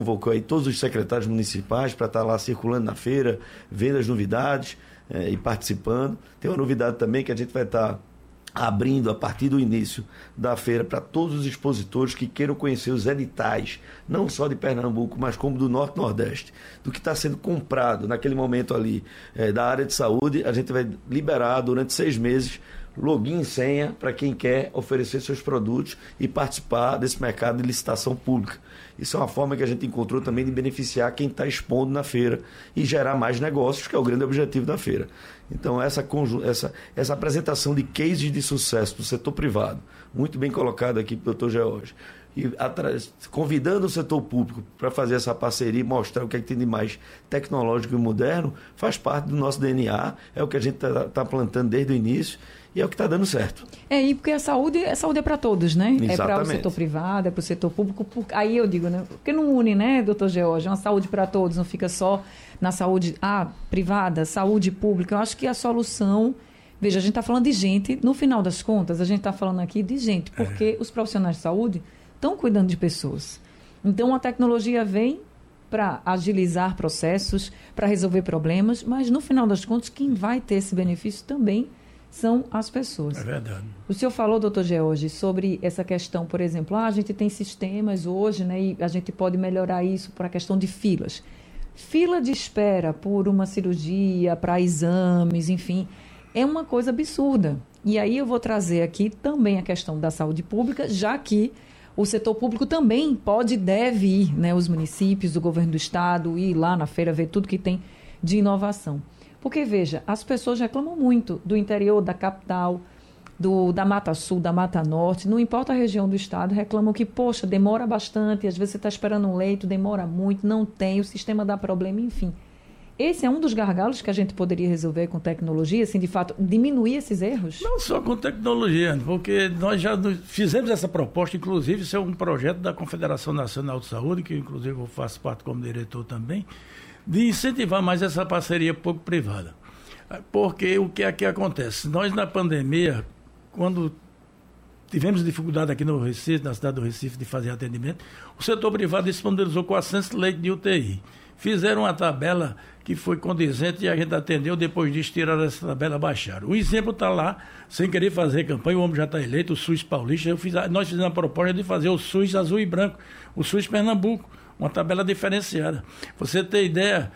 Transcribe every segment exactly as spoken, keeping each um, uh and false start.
convocou aí todos os secretários municipais para estar lá circulando na feira, vendo as novidades é, e participando. Tem uma novidade também que a gente vai estar abrindo a partir do início da feira para todos os expositores que queiram conhecer os editais, não só de Pernambuco, mas como do Norte e Nordeste, do que está sendo comprado naquele momento ali é, da área de saúde. A gente vai liberar durante seis meses login e senha para quem quer oferecer seus produtos e participar desse mercado de licitação pública. Isso é uma forma que a gente encontrou também de beneficiar quem está expondo na feira e gerar mais negócios, que é o grande objetivo da feira. Então, essa, essa, essa apresentação de cases de sucesso do setor privado, muito bem colocado aqui pelo doutor George, e atrás, convidando o setor público para fazer essa parceria e mostrar o que é que tem de mais tecnológico e moderno, faz parte do nosso D N A, é o que a gente está tá plantando desde o início e é o que está dando certo. É, e porque a saúde, a saúde é para todos, né? Exatamente. É para o setor privado, é para o setor público. Por, aí eu digo, né? Porque não une, né, doutor George? Uma saúde para todos, não fica só na saúde ah, privada, saúde pública. Eu acho que a solução... Veja, a gente está falando de gente, no final das contas, a gente está falando aqui de gente, porque é. os profissionais de saúde estão cuidando de pessoas. Então, a tecnologia vem para agilizar processos, para resolver problemas, mas, no final das contas, quem vai ter esse benefício também são as pessoas. É verdade. O senhor falou, doutor George, sobre essa questão, por exemplo, ah, a gente tem sistemas hoje, né, e a gente pode melhorar isso para a questão de filas. Fila de espera por uma cirurgia, para exames, enfim, é uma coisa absurda. E aí eu vou trazer aqui também a questão da saúde pública, já que o setor público também pode e deve ir, né, os municípios, o governo do estado, ir lá na feira, ver tudo que tem de inovação. Porque, veja, as pessoas reclamam muito do interior, da capital, do, da Mata Sul, da Mata Norte, não importa a região do estado, reclamam que, poxa, demora bastante, às vezes você está esperando um leito, demora muito, não tem, o sistema dá problema, enfim. Esse é um dos gargalos que a gente poderia resolver com tecnologia, assim, de fato, diminuir esses erros? Não só com tecnologia, porque nós já fizemos essa proposta, inclusive, isso é um projeto da Confederação Nacional de Saúde, que inclusive eu faço parte como diretor também, de incentivar mais essa parceria público-privada. Porque o que aqui acontece? Nós, na pandemia, quando tivemos dificuldade aqui no Recife, na cidade do Recife, de fazer atendimento, o setor privado disponibilizou quatrocentos leitos de U T I. Fizeram uma tabela que foi condizente e a gente atendeu, depois disso tiraram essa tabela, baixaram. O exemplo está lá, sem querer fazer campanha, o homem já está eleito, o SUS paulista, eu fiz, nós fizemos a proposta de fazer o SUS azul e branco, o SUS Pernambuco, uma tabela diferenciada. Você ter ideia,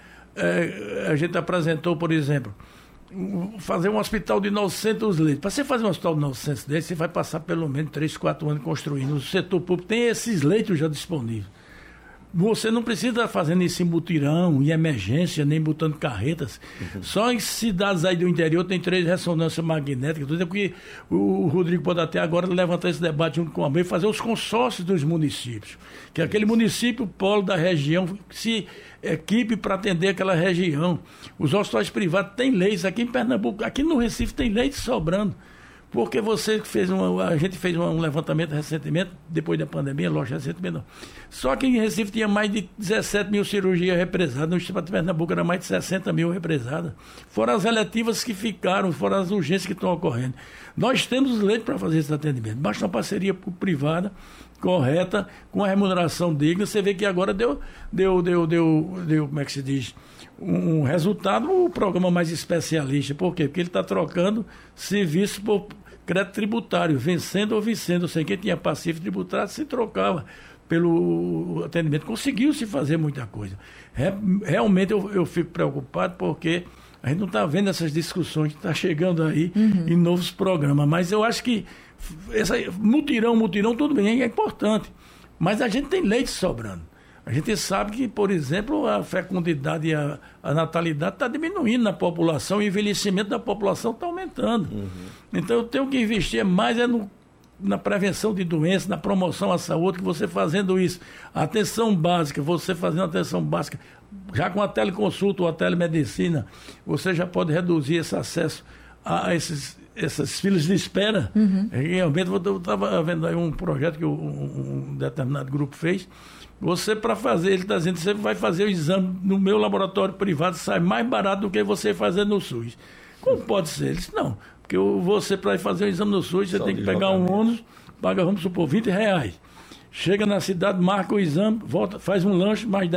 é, a gente apresentou, por exemplo, fazer um hospital de novecentos leitos. Para você fazer um hospital de novecentos leitos, você vai passar pelo menos três, quatro anos construindo. O setor público tem esses leitos já disponíveis. Você não precisa estar fazendo isso em mutirão, em emergência, nem botando carretas. Uhum. Só em cidades aí do interior tem três ressonâncias magnéticas. Porque o Rodrigo pode até agora levantar esse debate junto com a mãe e fazer os consórcios dos municípios. Que é aquele município polo da região se equipe para atender aquela região. Os hospitais privados têm leis. Aqui em Pernambuco, aqui no Recife tem leis sobrando. Porque você fez uma, a gente fez um levantamento recentemente, depois da pandemia, lógico, recentemente não. Só que em Recife tinha mais de dezessete mil cirurgias represadas, no estado de Pernambuco era mais de sessenta mil represadas. Fora as eletivas que ficaram, fora as urgências que estão ocorrendo. Nós temos leitos para fazer esse atendimento, basta uma parceria privada, correta, com a remuneração digna. Você vê que agora deu, deu, deu, deu, deu como é que se diz, um resultado, o programa mais especialista. Por quê? Porque ele está trocando serviço por crédito tributário, vencendo ou vencendo. Ou seja, quem tinha passivo tributário se trocava pelo atendimento. Conseguiu-se fazer muita coisa. Realmente eu, eu fico preocupado porque a gente não está vendo essas discussões que estão chegando aí uhum. em novos programas. Mas eu acho que essa, mutirão, mutirão, tudo bem, é importante. Mas a gente tem leite sobrando. A gente sabe que, por exemplo, a fecundidade e a, a natalidade está diminuindo na população, o envelhecimento da população está aumentando. Uhum. Então, eu tenho que investir mais é no, na prevenção de doenças, na promoção à saúde, que você fazendo isso. A atenção básica, você fazendo a atenção básica, já com a teleconsulta ou a telemedicina, você já pode reduzir esse acesso a esses, essas filas de espera. Uhum. Realmente, eu estava vendo aí um projeto que um, um determinado grupo fez. Você, para fazer, ele está dizendo, você vai fazer o exame no meu laboratório privado, sai mais barato do que você fazer no SUS. Como pode ser? Ele disse, não, porque você, para fazer o exame no SUS, você Só tem que pegar um ônibus, paga, vamos supor, vinte reais. chega na cidade, marca o exame, volta, faz um lanche, mais